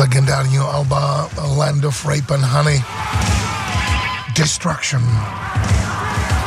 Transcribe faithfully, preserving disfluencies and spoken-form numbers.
legendárního alba Land of Rape and Honey. Destruction.